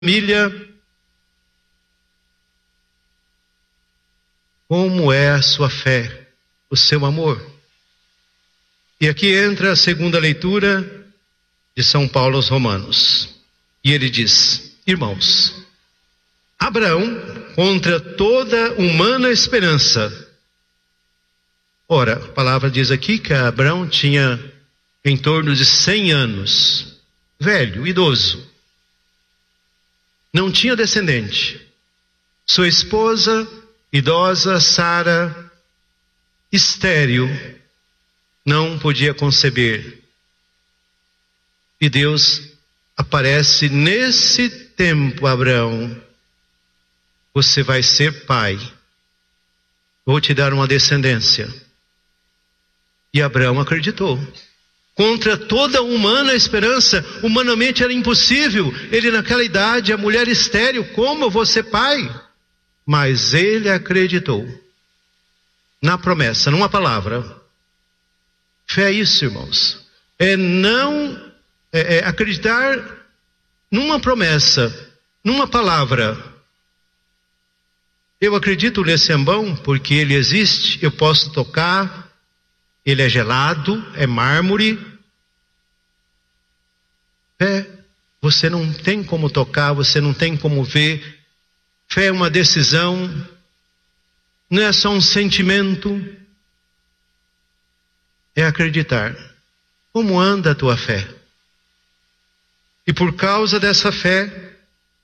família, como é a sua fé, o seu amor. E aqui entra a segunda leitura de São Paulo aos Romanos. E ele diz: irmãos, Abraão, contra toda humana esperança. Ora, a palavra diz aqui que Abraão tinha em torno de 100 anos, velho, idoso. Não tinha descendente. Sua esposa, idosa, Sara, estéril, não podia conceber. E Deus aparece nesse tempo: Abraão, você vai ser pai. Vou te dar uma descendência. E Abraão acreditou. Contra toda humana esperança, humanamente era impossível. Ele naquela idade, a mulher estéril, como eu vou ser pai? Mas ele acreditou na promessa, numa palavra. Fé é isso, irmãos. É acreditar numa promessa, numa palavra. Eu acredito nesse ambão porque ele existe, eu posso tocar, ele é gelado, é mármore. Fé, você não tem como tocar, você não tem como ver. Fé é uma decisão, não é só um sentimento, é acreditar. Como anda a tua fé? E por causa dessa fé,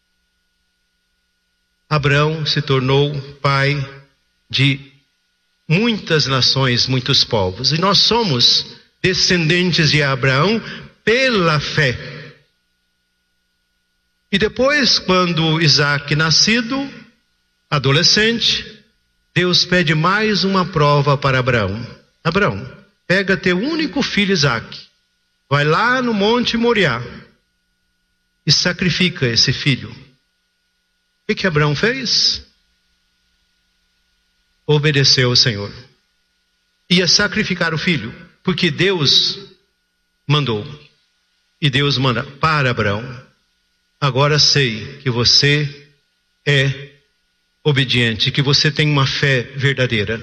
Abraão se tornou pai de muitas nações, muitos povos. E nós somos descendentes de Abraão pela fé. E depois, quando Isaac nascido, adolescente, Deus pede mais uma prova para Abraão. Abraão, pega teu único filho Isaac, vai lá no Monte Moriá e sacrifica esse filho. O que Abraão fez? Obedeceu ao Senhor. Ia sacrificar o filho, porque Deus mandou. E Deus manda para Abraão: agora sei que você é obediente, que você tem uma fé verdadeira.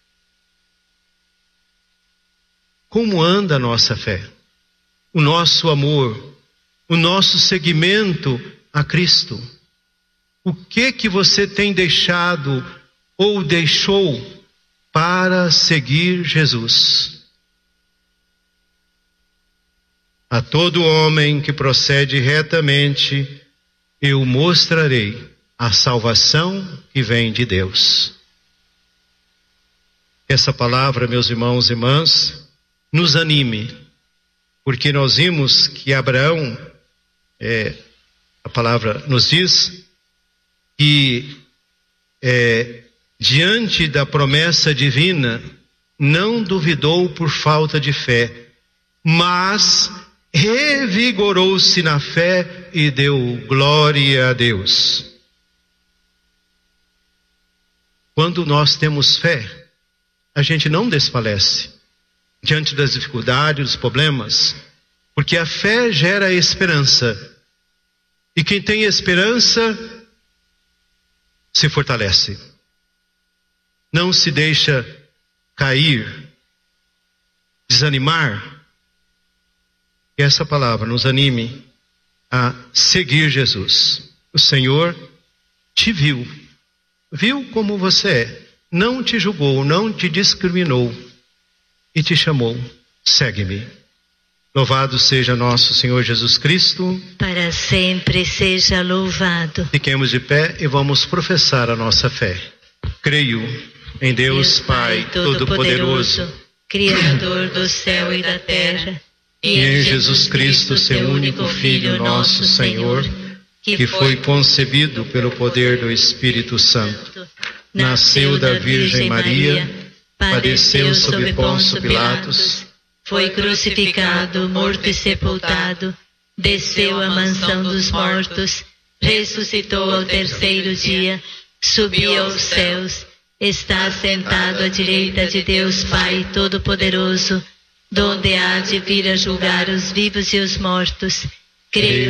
Como anda a nossa fé? O nosso amor, o nosso seguimento a Cristo. O que você tem deixado ou deixou para seguir Jesus? A todo homem que procede retamente, eu mostrarei a salvação que vem de Deus. Essa palavra, meus irmãos e irmãs, nos anime, porque nós vimos que Abraão, a palavra nos diz que diante da promessa divina, não duvidou por falta de fé, mas revigorou-se na fé e deu glória a Deus. Quando nós temos fé, a gente não desfalece diante das dificuldades, dos problemas, porque a fé gera esperança. E quem tem esperança se fortalece. Não se deixa cair, desanimar. Que essa palavra nos anime a seguir Jesus. O Senhor te viu como você é, não te julgou, não te discriminou e te chamou: segue-me. Louvado seja nosso Senhor Jesus Cristo. Para sempre seja louvado. Fiquemos de pé e vamos professar a nossa fé. Creio em Deus Pai Todo-Poderoso, Criador do céu e da terra, e em Jesus Cristo, seu único Filho, nosso Senhor, que foi concebido pelo poder do Espírito Santo, nasceu da Virgem Maria, padeceu sob Pôncio Pilatos, foi crucificado, morto e sepultado, desceu à mansão dos mortos, ressuscitou ao terceiro dia, subiu aos céus, está sentado à direita de Deus Pai Todo-Poderoso, donde há de vir a julgar os vivos e os mortos. Creio